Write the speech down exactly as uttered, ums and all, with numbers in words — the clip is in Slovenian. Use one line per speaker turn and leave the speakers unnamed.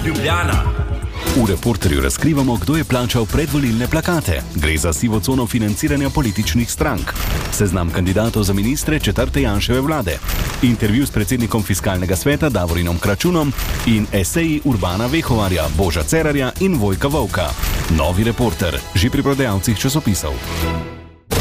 Ljubljana.
V Reporterju razkrivamo, kdo je plačal predvolilne plakate. Gre za sivo cono financiranja političnih strank. Seznam kandidatov za ministre četrte Janševe vlade. Intervju s predsednikom Fiskalnega sveta Davorinom Kračunom in eseji Urbana Vehovarja, Boža Cerarja in Vojka Volka. Novi Reporter, že pri prodajalcih časopisov.